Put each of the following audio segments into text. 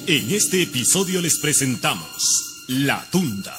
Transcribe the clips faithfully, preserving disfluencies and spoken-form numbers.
En este episodio les presentamos La Tunda.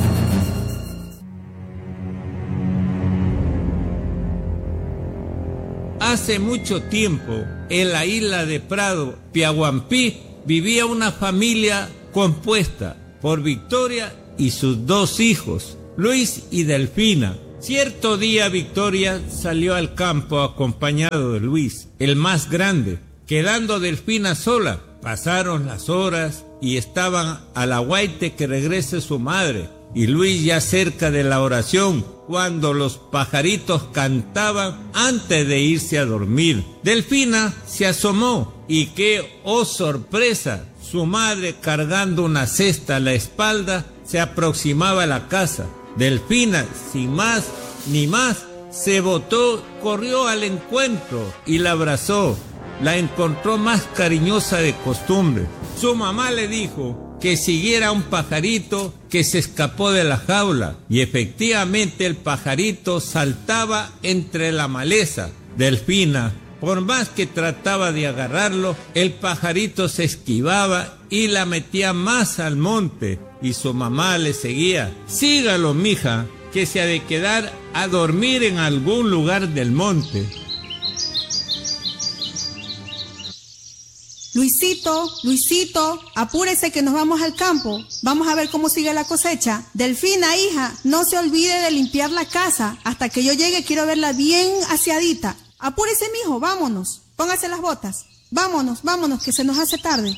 Hace mucho tiempo, en la isla de Prado, Piaguampí, vivía una familia compuesta por Victoria y sus dos hijos, Luis y Delfina. Cierto día Victoria salió al campo acompañado de Luis, el más grande, quedando Delfina sola. Pasaron las horas y estaban a la guaite que regrese su madre, y Luis ya cerca de la oración, cuando los pajaritos cantaban antes de irse a dormir. Delfina se asomó y qué, oh sorpresa, su madre cargando una cesta a la espalda se aproximaba a la casa. Delfina, sin más ni más, se botó, corrió al encuentro y la abrazó. La encontró más cariñosa de costumbre. Su mamá le dijo que siguiera un pajarito que se escapó de la jaula, y efectivamente el pajarito saltaba entre la maleza. Delfina, por más que trataba de agarrarlo, el pajarito se esquivaba y la metía más al monte, y su mamá le seguía. Sígalo, mija, que se ha de quedar a dormir en algún lugar del monte. Luisito, Luisito, apúrese que nos vamos al campo. Vamos a ver cómo sigue la cosecha. Delfina, hija, no se olvide de limpiar la casa. Hasta que yo llegue quiero verla bien aseadita. Apúrese, mijo, vámonos. Póngase las botas. Vámonos, vámonos, que se nos hace tarde.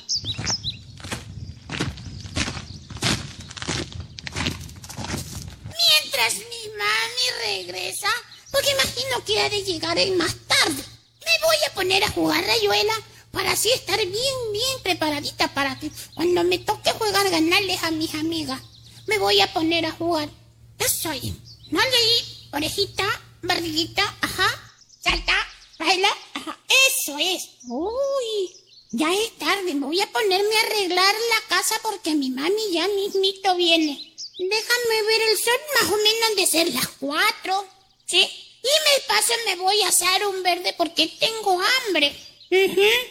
Mientras mi mami regresa, porque imagino que ha de llegar en más tarde, me voy a poner a jugar rayuela para así estar bien, bien preparadita para que cuando me toque jugar ganarles a mis amigas. Me voy a poner a jugar. Ya soy. No leí, orejita, barriguita, ajá, salta, baila, ajá, eso es. Uy, ya es tarde, me voy a ponerme a arreglar la casa porque mi mami ya mismito viene. Déjame ver el sol, más o menos de ser las cuatro, ¿sí? Y me paso me voy a asar un verde porque tengo hambre. Uh-huh.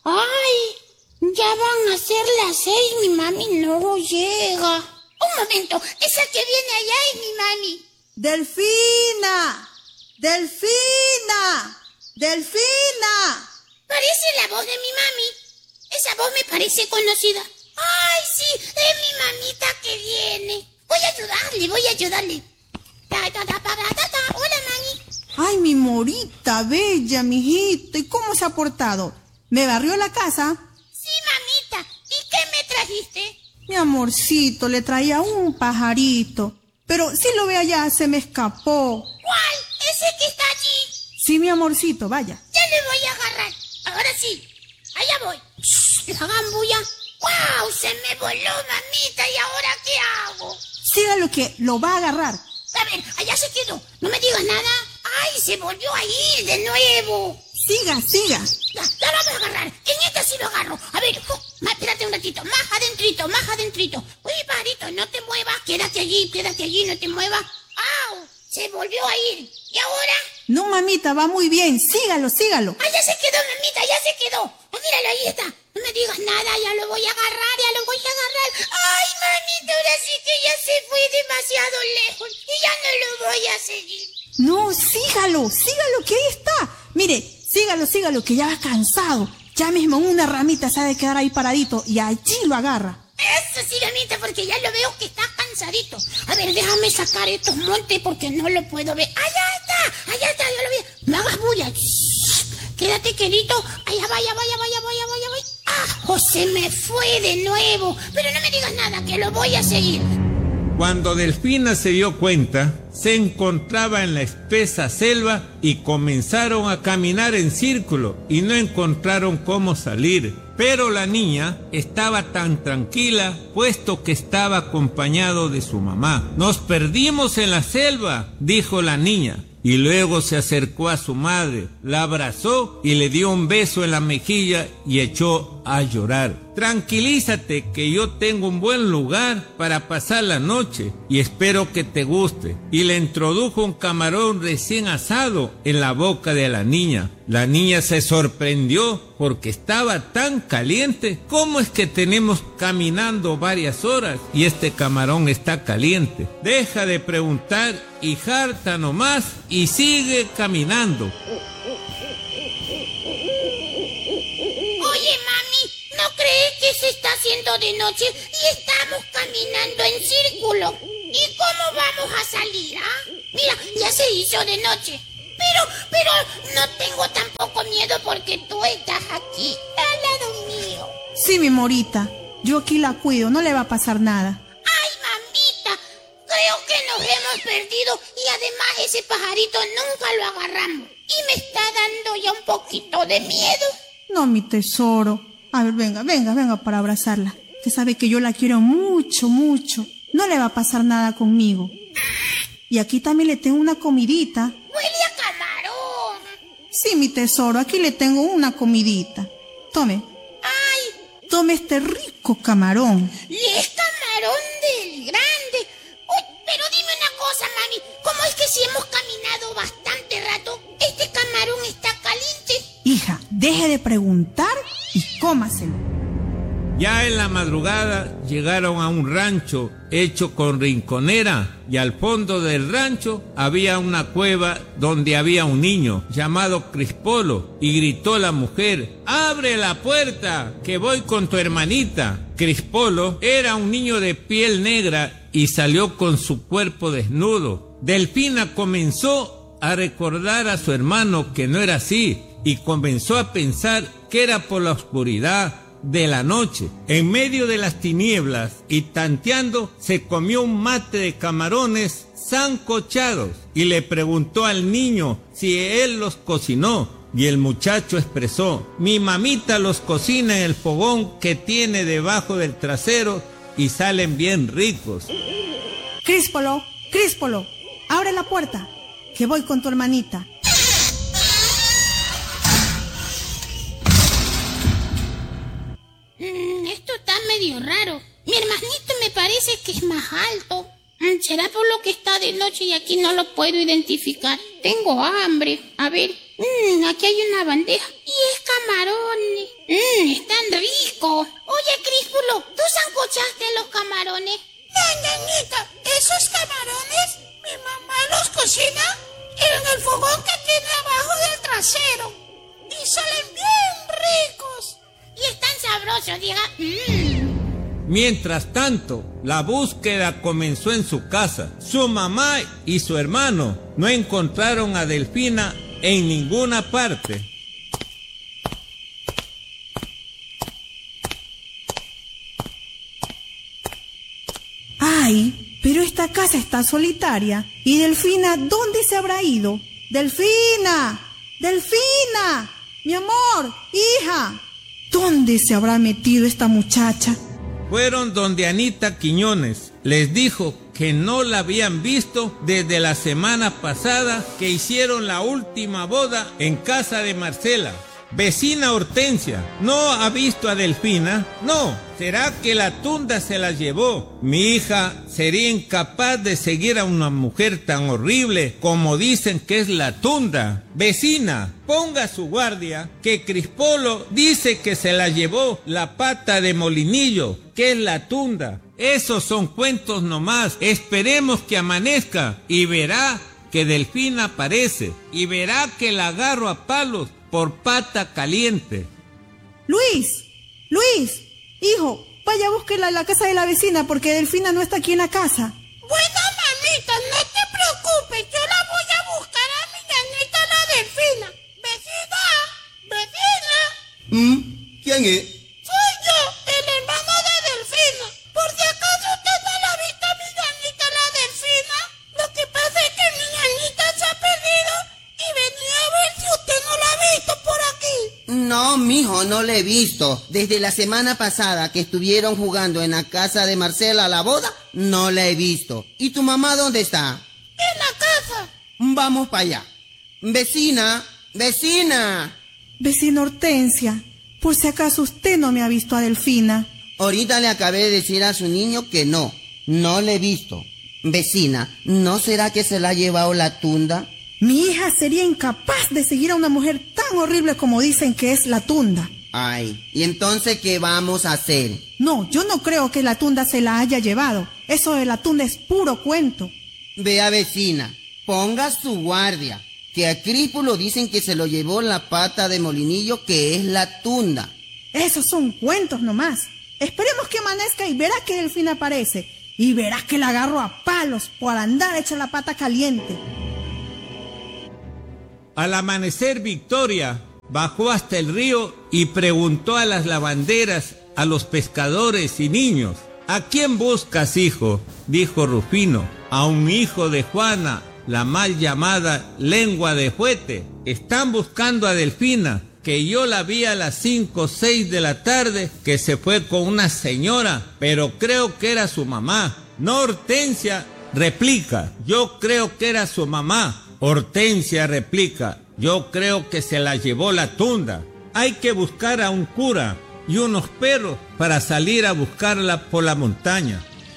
Ay, ya van a ser las seis, mi mami no llega. Un momento, esa que viene allá es mi mami. Delfina, Delfina, Delfina. Parece la voz de mi mami. Esa voz me parece conocida. Ay, sí, es mi mamita que viene. Voy a ayudarle, voy a ayudarle. Ta, ta, ta, ta, ta, ta. Hola, mami. Ay, mi morita bella, mijito. ¿Y cómo se ha portado? ¿Me barrió la casa? Sí, mamita. ¿Y qué me trajiste? Mi amorcito, le traía un pajarito. Pero si lo ve allá, se me escapó. ¿Cuál? ¿Ese que está allí? Sí, mi amorcito, vaya. Ya le voy a agarrar. Ahora sí. Allá voy. Shh, hagan bulla. ¡Wow! Se me voló, mamita. ¿Y ahora qué hago? Sígalo que lo va a agarrar. A ver, allá se quedó. No me digas nada. ¡Ay, se volvió a ir de nuevo! Siga, siga. Ya, la vamos a agarrar. En esta sí lo agarro. A ver, uh, más, espérate un ratito. Más adentrito, más adentrito. Uy, pajarito, no te muevas. Quédate allí, quédate allí, no te muevas. ¡Au! Se volvió a ir. ¿Y ahora? No, mamita, va muy bien. Sígalo, sígalo. ¡Ah, ya se quedó, mamita! ¡Ya se quedó! Oh, míralo, ahí está. No me digas nada, ya lo voy a agarrar, ya lo voy a agarrar. ¡Ay, mamita! Ahora sí que ya se fue demasiado lejos. Y ya no lo voy a seguir. No, sígalo, sígalo, que ahí está. Mire, sígalo, sígalo, que ya va cansado. Ya mismo en una ramita se ha de quedar ahí paradito y allí lo agarra. Eso sí, mamita, porque ya lo veo que está cansadito. A ver, déjame sacar estos montes porque no lo puedo ver. ¡Allá está! ¡Allá está! ¡Ya lo veo! ¡No hagas bulla! Shh, quédate querido. ¡Allá vaya, vaya, vaya, vaya, vaya, vaya! ¡Ah! ¡José me fue de nuevo! Pero no me digas nada, que lo voy a seguir. Cuando Delfina se dio cuenta, se encontraba en la espesa selva y comenzaron a caminar en círculo y no encontraron cómo salir. Pero la niña estaba tan tranquila, puesto que estaba acompañado de su mamá. «Nos perdimos en la selva», dijo la niña. Y luego se acercó a su madre, la abrazó y le dio un beso en la mejilla y echó comenzó a llorar. Tranquilízate que yo tengo un buen lugar para pasar la noche y espero que te guste. Y le introdujo un camarón recién asado en la boca de la niña. La niña se sorprendió porque estaba tan caliente. ¿Cómo es que tenemos caminando varias horas y este camarón está caliente? Deja de preguntar y jarta nomás y sigue caminando. Oye, mami, ¿no crees que se está haciendo de noche y estamos caminando en círculo? ¿Y cómo vamos a salir, ah? Mira, ya se hizo de noche. Pero, pero no tengo tampoco miedo porque tú estás aquí, al lado mío. Sí, mi morita, yo aquí la cuido, no le va a pasar nada. Ay, mamita, creo que nos hemos perdido y además ese pajarito nunca lo agarramos. Y me está dando ya un poquito de miedo. No, mi tesoro. A ver, venga, venga, venga para abrazarla. Usted sabe que yo la quiero mucho, mucho. No le va a pasar nada conmigo. Y aquí también le tengo una comidita. Huele a camarón. Sí, mi tesoro, aquí le tengo una comidita. Tome. Ay. Tome este rico camarón. Y es camarón del grande. Uy, pero dime una cosa, mami. ¿Cómo es que si hemos caminado bastante rato, este camarón está caliente? Hija, deje de preguntar y cómaselo. Ya en la madrugada llegaron a un rancho hecho con rinconera y al fondo del rancho había una cueva donde había un niño llamado Crispolo y gritó la mujer: ¡abre la puerta que voy con tu hermanita! Crispolo era un niño de piel negra y salió con su cuerpo desnudo. Delfina comenzó a recordar a su hermano que no era así y comenzó a pensar que era por la oscuridad de la noche. En medio de las tinieblas y tanteando, se comió un mate de camarones sancochados y le preguntó al niño si él los cocinó. Y el muchacho expresó: mi mamita los cocina en el fogón que tiene debajo del trasero y salen bien ricos. Crispolo, Crispolo, abre la puerta, que voy con tu hermanita. Mm, esto está medio raro. Mi hermanito me parece que es más alto. Mm, ¿será por lo que está de noche y aquí no lo puedo identificar? Tengo hambre. A ver, mm, aquí hay una bandeja. Y es camarones. Mmm, están ricos. Oye, Crispolo, ¿tú sancochaste los camarones? No, ñañita, esos camarones mi mamá los cocina en el fogón que tiene abajo del trasero. Y salen bien ricos. Y están sabrosos, diga. Mmm. Mientras tanto, la búsqueda comenzó en su casa. Su mamá y su hermano no encontraron a Delfina en ninguna parte. Ay, pero esta casa está solitaria. ¿Y Delfina dónde se habrá ido? ¡Delfina! ¡Delfina! ¡Mi amor! ¡Hija! ¿Dónde se habrá metido esta muchacha? Fueron donde Anita Quiñones. Les dijo que no la habían visto desde la semana pasada que hicieron la última boda en casa de Marcela. Vecina Hortensia, ¿no ha visto a Delfina? No, ¿será que la tunda se la llevó? Mi hija sería incapaz de seguir a una mujer tan horrible como dicen que es la tunda. Vecina, ponga su guardia, que Crispolo dice que se la llevó la pata de molinillo, que es la tunda. Esos son cuentos nomás. Esperemos que amanezca y verá que Delfina aparece y verá que la agarro a palos por pata caliente. Luis, Luis, hijo, vaya, búsquela en la casa de la vecina porque Delfina no está aquí en la casa. Bueno, mamita, no te preocupes, yo la voy a buscar a mi ñañita la Delfina. Vecina, vecina. ¿Mm? ¿Quién es? Soy yo, el hermano de Delfina. Por si acaso usted no la ha visto a mi ñañita la Delfina. Lo que pasa es que mi ñañita se ha perdido y venía a ver si usted no la ha visto por aquí. No, mijo, no la he visto. Desde la semana pasada que estuvieron jugando en la casa de Marcela a la boda, no la he visto. ¿Y tu mamá dónde está? En la casa. Vamos para allá. Vecina, vecina. Vecina Hortensia, Por si acaso usted no me ha visto a Delfina. Ahorita le acabé de decir a su niño que no, no le he visto. Vecina, ¿no será que se la ha llevado la tunda? Mi hija sería incapaz de seguir a una mujer tan horrible como dicen que es la tunda. Ay, ¿y entonces qué vamos a hacer? No, yo no creo que la tunda se la haya llevado. Eso de la tunda es puro cuento. Vea, vecina, ponga su guardia, que a Crípulo dicen que se lo llevó la pata de molinillo, que es la tunda. Esos son cuentos nomás. Esperemos que amanezca y verá que Delfina aparece. Y verás que la agarro a palos por andar hecha la pata caliente. Al amanecer, Victoria bajó hasta el río y preguntó a las lavanderas, a los pescadores y niños: ¿a quién buscas, hijo? Dijo Rufino: a un hijo de Juana, la mal llamada Lengua de Juete. Están buscando a Delfina, que yo la vi a las cinco o seis de la tarde, que se fue con una señora, pero creo que era su mamá. No, Hortensia, replica: yo creo que era su mamá. Hortensia replica: yo creo que se la llevó la tunda. Hay que buscar a un cura y unos perros para salir a buscarla por la montaña.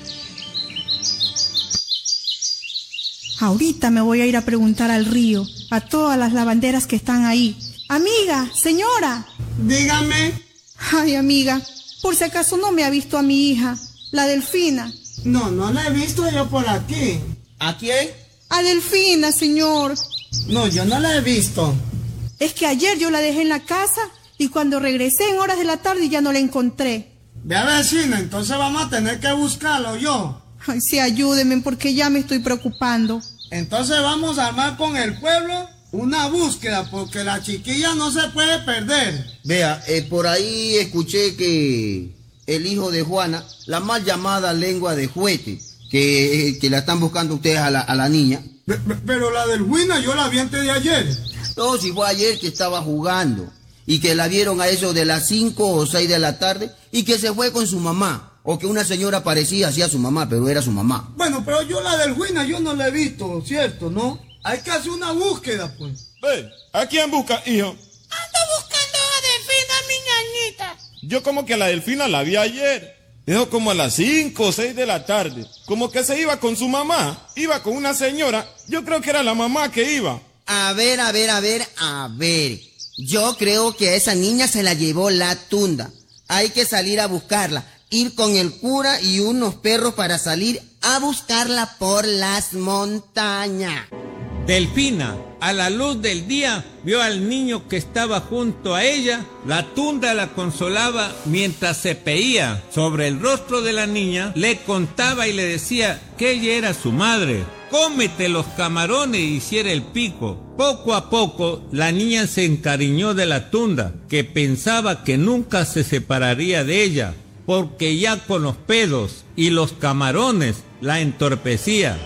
Ahorita me voy a ir a preguntar al río, a todas las lavanderas que están ahí. Amiga, señora. Dígame. Ay, amiga, por si acaso no me ha visto a mi hija, la Delfina. No, no la he visto yo por aquí. ¿A quién? A Delfina, señor. No, yo no la he visto. Es que ayer yo la dejé en la casa y cuando regresé en horas de la tarde ya no la encontré. Vea, vecina, entonces vamos a tener que buscarlo yo. Ay, sí, ayúdenme porque ya me estoy preocupando. Entonces vamos a armar con el pueblo una búsqueda, porque la chiquilla no se puede perder. Vea, eh, por ahí escuché que el hijo de Juana, la mal llamada Lengua de Juete, que, eh, que la están buscando ustedes a la, a la niña. Pe- pe- Pero la del Huina yo la vi antes de ayer. No, si fue ayer que estaba jugando y que la vieron a eso de las cinco o seis de la tarde y que se fue con su mamá. O que una señora parecía así a su mamá, pero era su mamá. Bueno, pero yo la del Huina yo no la he visto, ¿cierto? ¿No? Hay que hacer una búsqueda, pues. Ven, ¿a quién busca, hijo? Ando buscando a Delfina, mi ñañita. Yo como que a la Delfina la vi ayer. Dijo como a las cinco o seis de la tarde. Como que se iba con su mamá. Iba con una señora. Yo creo que era la mamá que iba. A ver, a ver, a ver, a ver. Yo creo que a esa niña se la llevó la tunda. Hay que salir a buscarla. Ir con el cura y unos perros para salir a buscarla por las montañas. Delfina, a la luz del día, vio al niño que estaba junto a ella. La tunda la consolaba mientras se peía sobre el rostro de la niña. Le contaba y le decía que ella era su madre. Cómete los camarones y hiciera el pico. Poco a poco, la niña se encariñó de la tunda, que pensaba que nunca se separaría de ella, porque ya con los pedos y los camarones la entorpecía.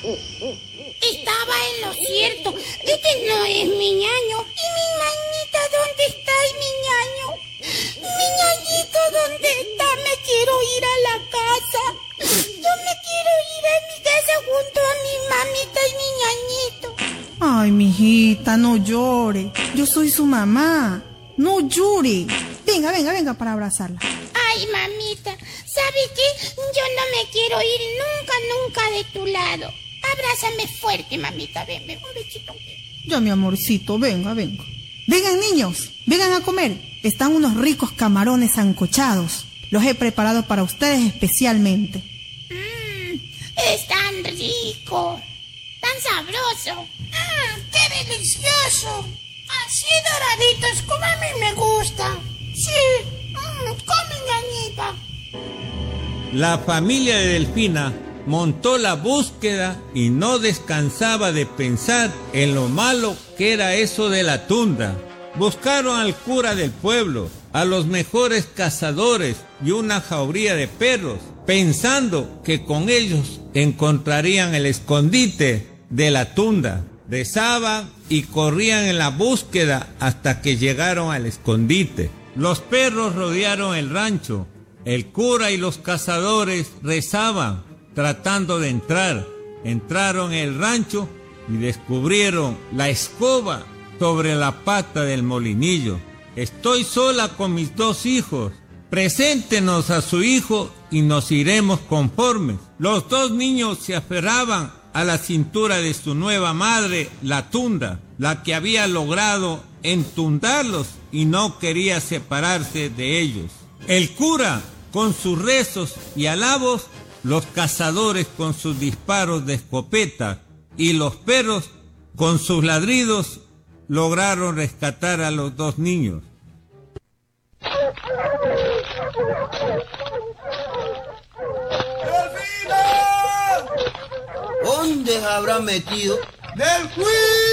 Estaba en lo cierto. Este no es mi ñaño. ¿Y mi ñañita dónde está? ¿Y mi ñaño? Mi ñañito, ¿dónde está? Me quiero ir a la casa. Yo me quiero ir a mi casa junto a mi mamita y mi ñañito. Ay, mijita, no llore. Yo soy su mamá. No llore. Venga, venga, venga para abrazarla. Ay, mamita, ¿sabe qué? Yo no me quiero ir nunca, nunca de tu lado. Abrázame fuerte, mamita. Ven, ven, un besito. Ya, mi amorcito, venga, venga. Vengan, niños, vengan a comer. Están unos ricos camarones sancochados. Los he preparado para ustedes especialmente. Mmm, es tan rico, tan sabroso. Mmm, qué delicioso. Así doraditos como a mí me gusta. Sí, mmm, come, ñañita. La familia de Delfina montó la búsqueda y no descansaba de pensar en lo malo que era eso de la tunda. Buscaron al cura del pueblo, a los mejores cazadores y una jauría de perros, pensando que con ellos encontrarían el escondite de la tunda. Rezaban y corrían en la búsqueda hasta que llegaron al escondite. Los perros rodearon el rancho. El cura y los cazadores rezaban, tratando de entrar. Entraron en el rancho y descubrieron la escoba sobre la pata del molinillo. estoy sola con mis dos hijos. Preséntenos a su hijo y nos iremos conformes. Los dos niños se aferraban a la cintura de su nueva madre, la tunda, la que había logrado entundarlos y no quería separarse de ellos. El cura con sus rezos y alabos, los cazadores con sus disparos de escopeta y los perros con sus ladridos lograron rescatar a los dos niños. ¿Dónde se habrá metido? ¡Delfín!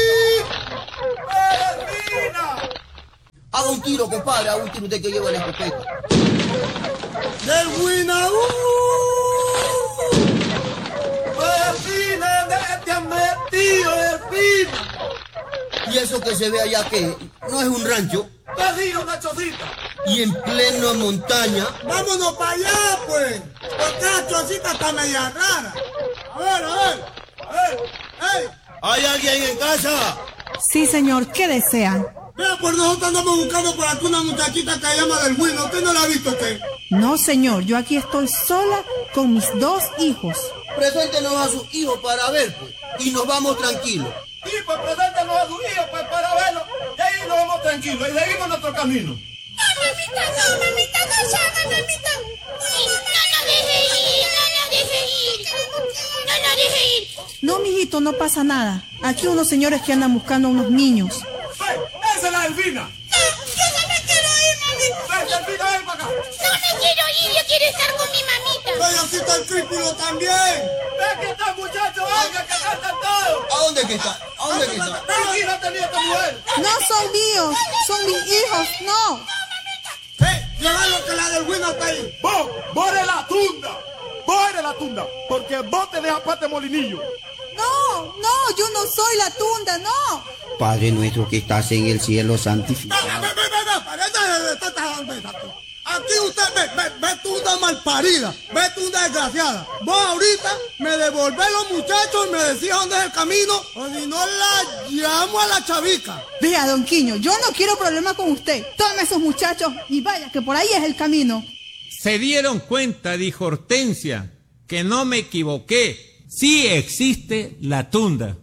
¡Delfina! Haga un tiro, compadre, haga un tiro usted que lleva la escopeta. ¡Delfina! ¡Uh! ¡Delfina! ¿Dónde te has metido, Delfina? ¿Y eso que se ve allá qué? ¿No es un rancho? ¡Perdido una chocita! ¿Y en pleno montaña? ¡Vámonos para allá, pues! Porque la chocita está media rara. A ver, a ver, a ver, ¡hey! ¿Hay alguien en casa? Sí, señor, ¿qué desean? Vea, pues nosotros andamos buscando por aquí una muchachita que se llama Delfina. ¿Usted no la ha visto, usted? No, señor, yo aquí estoy sola con mis dos hijos. Preséntenos a sus hijos para ver, pues, y nos vamos tranquilos. Sí, pues preséntenos a sus hijos pues, para verlo, y ahí nos vamos tranquilos y seguimos nuestro camino. No, mamita, no, mamita, no salga, mamita. No nos deje ir, no nos deje ir. No nos deje ir. No, mijito, no pasa nada. Aquí unos señores que andan buscando a unos niños. ¡Hey! ¡Esa es la Delfina! No, yo no me quiero ir, mamita. ¡Ven, Delfina, ven para acá! No me quiero ir, yo quiero estar con mi mamita. ¡Vaya, aquí está el crípulo también! ¡Ven que está, muchachos! ¡Venga, que acá están todos! ¿A dónde que está? ¿A dónde que está? ¡Aquí no tenía esta mujer! No son míos, son mis hijos, no. ¡Eh! ¡Llévalo que la Delfina está ahí! ¡Vos! ¡Vos eres la tunda! ¡Vos eres la tunda! Porque vos te dejas parte molinillo. No, no, yo no soy la tunda, no. Padre nuestro que estás en el cielo, ¡Ve, santificado. ve, ve, ve, ve! Parece- Aquí usted ve, ve, ve tú una malparida, ve tú una desgraciada. Vos ahorita me devolvés los muchachos y me decís dónde es el camino, o si no la llamo a la chavica. Vea, don Quiño, yo no quiero problemas con usted. Tome esos muchachos y vaya, que por ahí es el camino. Se dieron cuenta, dijo Hortensia, que no me equivoqué. Sí existe la tunda.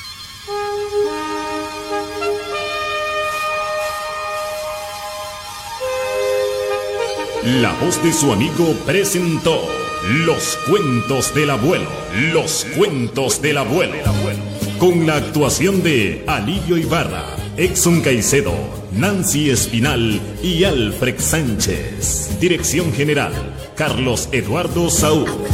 La voz de su amigo presentó Los cuentos del abuelo, los cuentos del abuelo, con la actuación de Alillo Ibarra, Exxon Caicedo, Nancy Espinal y Alfred Sánchez. Dirección general, Carlos Eduardo Saúl.